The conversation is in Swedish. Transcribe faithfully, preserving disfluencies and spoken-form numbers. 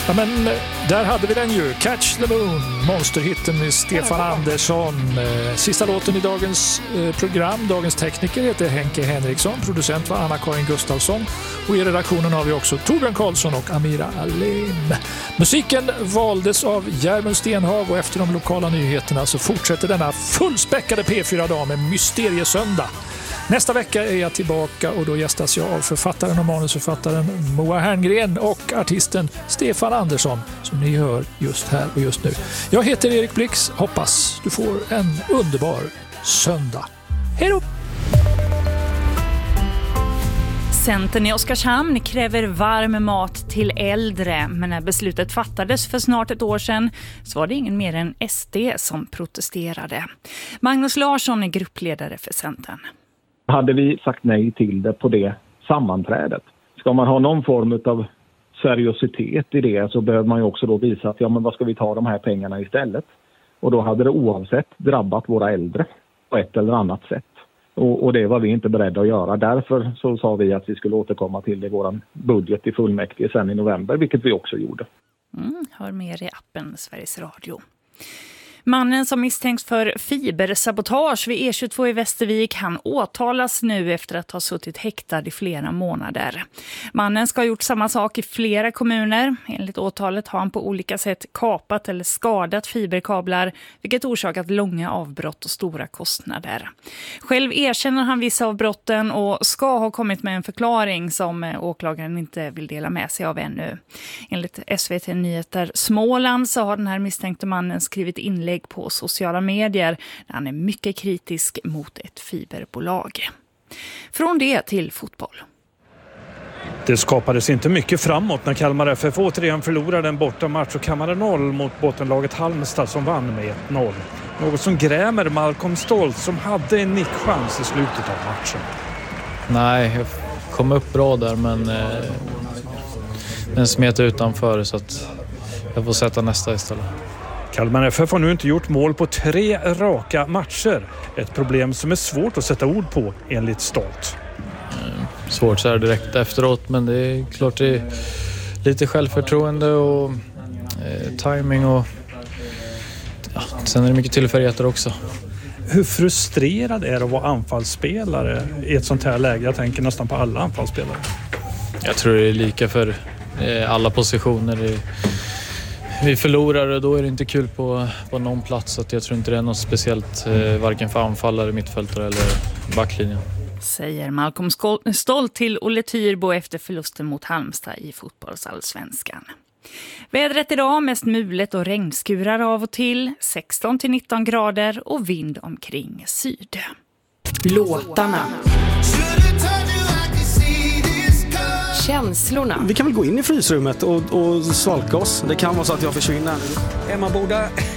Ja, men där hade vi den ju. Catch the Moon, monsterhitten med Stefan Andersson. Sista låten i dagens program. Dagens tekniker heter Henke Henriksson. Producent var Anna-Karin Gustafsson. Och i redaktionen har vi också Torbjörn Karlsson och Amira Alim. Musiken valdes av Järmund Stenhav och efter de lokala nyheterna så fortsätter denna fullspäckade P fyra-dag med Mysteriesöndag. Nästa vecka är jag tillbaka och då gästas jag av författaren och manusförfattaren Moa Herngren och artisten Stefan Andersson som ni hör just här och just nu. Jag heter Erik Blix, hoppas du får en underbar söndag. Hej då! Centern i Oskarshamn kräver varm mat till äldre, men när beslutet fattades för snart ett år sedan så var det ingen mer än S D som protesterade. Magnus Larsson är gruppledare för Centern. Hade vi sagt nej till det på det sammanträdet? Ska man ha någon form av seriositet i det så behöver man ju också då visa att ja, men vad ska vi ta de här pengarna istället? Och då hade det oavsett drabbat våra äldre på ett eller annat sätt. Och, och det var vi inte beredda att göra. Därför så sa vi att vi skulle återkomma till det i vår budget i fullmäktige sen i november, vilket vi också gjorde. Mm, hör mer i appen Sveriges Radio. Mannen som misstänks för fibersabotage vid E tjugotvå i Västervik, han åtalas nu efter att ha suttit häktad i flera månader. Mannen ska ha gjort samma sak i flera kommuner. Enligt åtalet har han på olika sätt kapat eller skadat fiberkablar, vilket orsakat långa avbrott och stora kostnader. Själv erkänner han vissa av brotten och ska ha kommit med en förklaring som åklagaren inte vill dela med sig av ännu. Enligt S V T Nyheter Småland så har den här misstänkte mannen skrivit inlägg på sociala medier där han är mycket kritisk mot ett fiberbolag. Från det till fotboll. Det skapades inte mycket framåt när Kalmar F F återigen förlorade en bortamatch och kammade noll mot bottenlaget Halmstad som vann med ett noll. Något som grämer Malcolm Stolt som hade en nickchans i slutet av matchen. Nej, jag kom upp bra där men eh, den smet utanför så att jag får sätta nästa istället. Kalmar F F har nu inte gjort mål på tre raka matcher. Ett problem som är svårt att sätta ord på enligt Stolt. Svårt så här direkt efteråt, men det är klart det är lite självförtroende och eh, timing och ja, sen är det mycket tillfälligheter också. Hur frustrerad är det att vara anfallsspelare i ett sånt här läge? Jag tänker nästan på alla anfallsspelare. Jag tror det är lika för eh, alla positioner. I, vi förlorar och då är det inte kul på, på någon plats. Så att jag tror inte det är något speciellt eh, varken för anfallare, mittfältare eller backlinjen. Säger Malcolm Stolt till Olle Tyrbo efter förlusten mot Halmstad i fotbollsallsvenskan. Vädret idag mest mulet och regnskurar av och till, sexton till nitton grader och vind omkring syd. Låtarna. Känslorna. Vi kan väl gå in i frysrummet och, och svalka oss. Det kan vara så att jag försvinner. Emmaboda